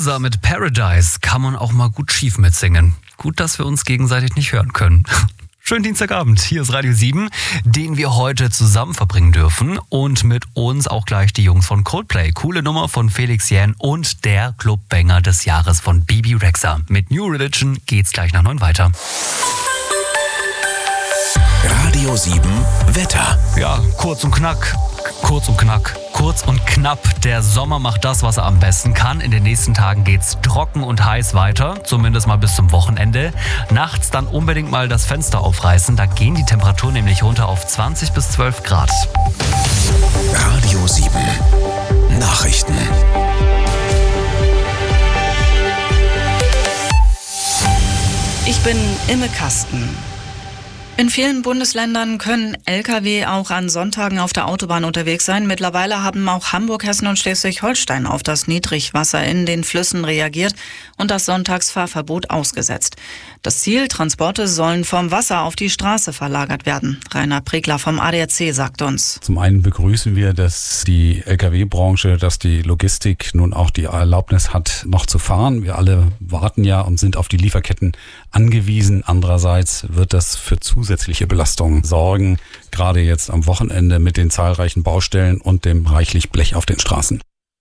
SZA mit Paradise kann man auch mal gut schief mitsingen. Gut, dass wir uns gegenseitig nicht hören können. Schönen Dienstagabend, hier ist Radio 7, den wir heute zusammen verbringen dürfen und mit uns auch gleich die Jungs von Coldplay. Coole Nummer von Felix Jähn und der Clubbanger des Jahres von Bebe Rexha. Mit New Religion geht's gleich nach 9 weiter. Radio 7 Wetter. Ja, kurz und knapp. Der Sommer macht das, was er am besten kann. In den nächsten Tagen geht's trocken und heiß weiter, zumindest mal bis zum Wochenende. Nachts dann unbedingt mal das Fenster aufreißen, da gehen die Temperaturen nämlich runter auf 20 bis 12 Grad. Radio 7 Nachrichten. Ich bin Imme Kasten. In vielen Bundesländern können Lkw auch an Sonntagen auf der Autobahn unterwegs sein. Mittlerweile haben auch Hamburg, Hessen und Schleswig-Holstein auf das Niedrigwasser in den Flüssen reagiert und das Sonntagsfahrverbot ausgesetzt. Das Ziel, Transporte sollen vom Wasser auf die Straße verlagert werden. Rainer Pregler vom ADAC sagt uns. Zum einen begrüßen wir, dass die Lkw-Branche, dass die Logistik nun auch die Erlaubnis hat, noch zu fahren. Wir alle warten ja und sind auf die Lieferketten angewiesen. Andererseits wird das für zusätzliche Belastungen sorgen, gerade jetzt am Wochenende mit den zahlreichen Baustellen und dem reichlich Blech auf den Straßen.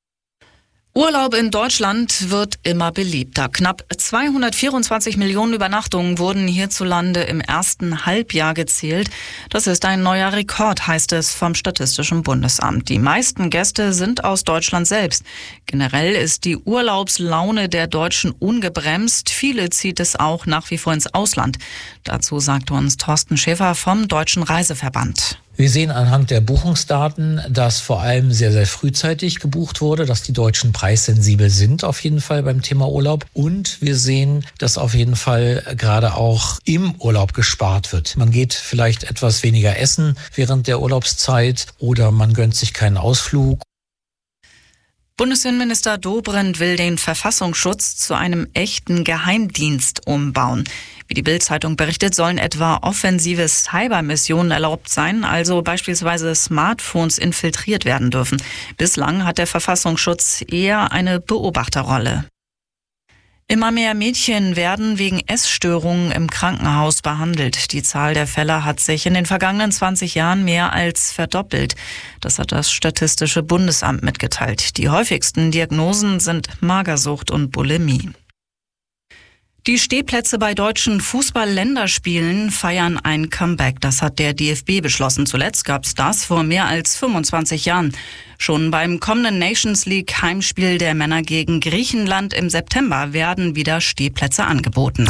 Urlaub in Deutschland wird immer beliebter. Knapp 224 Millionen Übernachtungen wurden hierzulande im ersten Halbjahr gezählt. Das ist ein neuer Rekord, heißt es vom Statistischen Bundesamt. Die meisten Gäste sind aus Deutschland selbst. Generell ist die Urlaubslaune der Deutschen ungebremst. Viele zieht es auch nach wie vor ins Ausland. Dazu sagte uns Thorsten Schäfer vom Deutschen Reiseverband. Wir sehen anhand der Buchungsdaten, dass vor allem sehr, sehr frühzeitig gebucht wurde, dass die Deutschen preissensibel sind auf jeden Fall beim Thema Urlaub. Und wir sehen, dass auf jeden Fall gerade auch im Urlaub gespart wird. Man geht vielleicht etwas weniger essen während der Urlaubszeit oder man gönnt sich keinen Ausflug. Bundesinnenminister Dobrindt will den Verfassungsschutz zu einem echten Geheimdienst umbauen. Wie die Bild-Zeitung berichtet, sollen etwa offensive Cybermissionen erlaubt sein, also beispielsweise Smartphones infiltriert werden dürfen. Bislang hat der Verfassungsschutz eher eine Beobachterrolle. Immer mehr Mädchen werden wegen Essstörungen im Krankenhaus behandelt. Die Zahl der Fälle hat sich in den vergangenen 20 Jahren mehr als verdoppelt. Das hat das Statistische Bundesamt mitgeteilt. Die häufigsten Diagnosen sind Magersucht und Bulimie. Die Stehplätze bei deutschen Fußball-Länderspielen feiern ein Comeback. Das hat der DFB beschlossen. Zuletzt gab es das vor mehr als 25 Jahren. Schon beim kommenden Nations League Heimspiel der Männer gegen Griechenland im September werden wieder Stehplätze angeboten.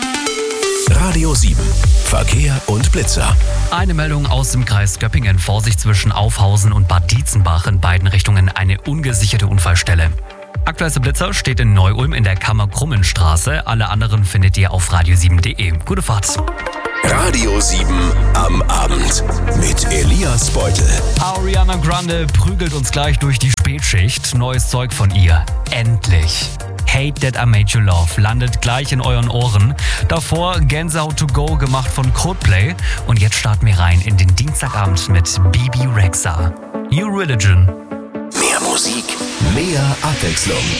Radio 7 Verkehr und Blitzer. Eine Meldung aus dem Kreis Göppingen. Vorsicht zwischen Aufhausen und Bad Dietzenbach, in beiden Richtungen eine ungesicherte Unfallstelle. Aktuellste Blitzer steht in Neu-Ulm in der Kammer-Krummen-Straße. Alle anderen findet ihr auf radio7.de. Gute Fahrt. Radio 7 am Abend mit Elias Beutel. Ariana Grande prügelt uns gleich durch die Spätschicht. Neues Zeug von ihr. Endlich. Hate That I Made You Love landet gleich in euren Ohren. Davor Gänsehaut to go gemacht von Coldplay. Und jetzt starten wir rein in den Dienstagabend mit Bebe Rexha. New Religion. Mehr Musik, mehr Abwechslung.